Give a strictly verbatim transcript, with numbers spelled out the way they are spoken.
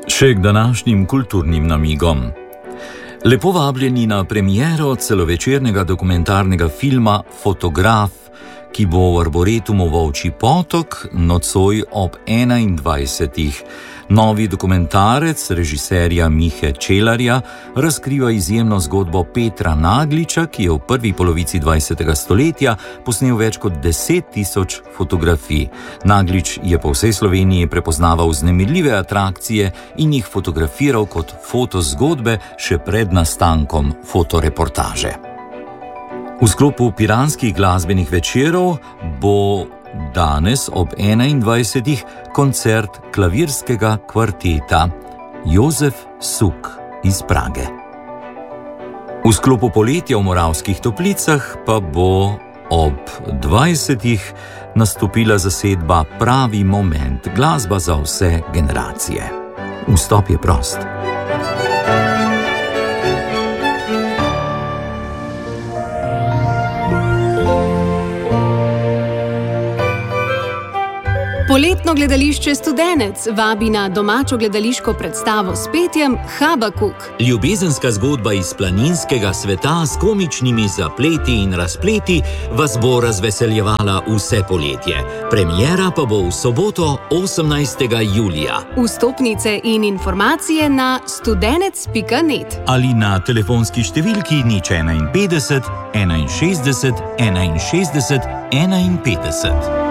Še k današnjim kulturnim namigom. Lepo vabljeni na premiero celovečernega dokumentarnega filma Fotograf, ki bo v Arboretumu Volčji Potok nocoj ob enaindvajsetih. Novi dokumentarec režiserja Mihe Čelarja razkriva izjemno zgodbo Petra Nagliča, ki je v prvi polovici dvajsetega stoletja posnel več kot deset tisoč fotografij. Naglič je po vsej Sloveniji prepoznaval vznemirljive atrakcije in jih fotografiral kot fotozgodbe še pred nastankom fotoreportaže. V sklopu piranskih glasbenih večerov bo danes ob enaindvajsetih koncert klavirskega kvarteta Jozef Suk iz Prage. V sklopu poletja v Moravskih Toplicah pa bo ob dvajsetih nastopila zasedba Pravi moment, glasba za vse generacije. Vstop je prost. Poletno gledališče Studenec vabi na domačo gledališko predstavo s petjem Habakuk. Ljubezenska zgodba iz planinskega sveta s komičnimi zapleti in razpleti vas bo razveseljevala vse poletje. Premiera pa bo v soboto osemnajstega julija. Vstopnice in informacije na studenec pika net ali na telefonski številki nič enainpetdeset, enainšestdeset, enainšestdeset, enainpetdeset.